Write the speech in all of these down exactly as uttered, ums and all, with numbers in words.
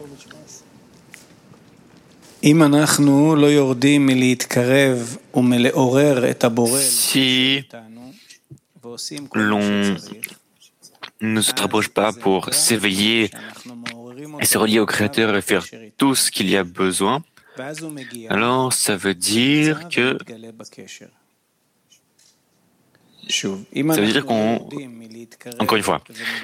אם אנחנו לא יורדים מלהתקרב ומלעורר את הבורא איתנו ועושים כל מה שצריך, ne se rapproche pas pour s'éveiller et se relier au Créateur et faire tout ce qu'il y a besoin, alors ça veut dire que ça veut dire qu'on, encore une fois,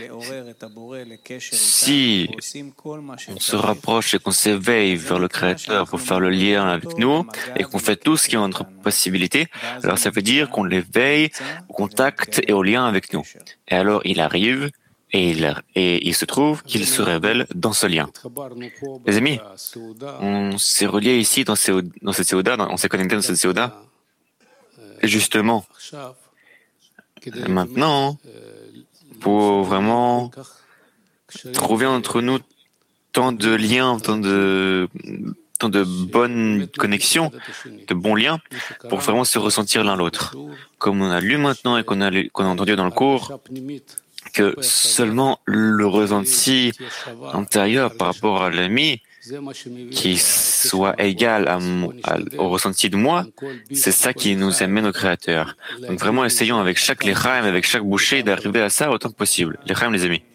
si on se rapproche et qu'on s'éveille vers le Créateur pour faire le lien avec nous et qu'on fait tout ce qui est en notre possibilité, alors ça veut dire qu'on l'éveille au contact et au lien avec nous. Et alors il arrive et il, et il se trouve qu'il se révèle dans ce lien. Les amis, on s'est relié ici dans, ces, dans cette Séouda, on s'est connecté dans cette Séouda, et justement, maintenant, pour vraiment trouver entre nous tant de liens, tant de, tant de bonnes connexions, de bons liens, pour vraiment se ressentir l'un l'autre. Comme on a lu maintenant et qu'on a, qu'on a entendu dans le cours, que seulement le ressenti intérieur par rapport à l'ami qui soit égal à, à, au ressenti de moi, c'est ça qui nous amène au Créateur. Donc vraiment, essayons avec chaque lechaim, avec chaque bouchée, d'arriver à ça autant que possible. Lechaim, les amis.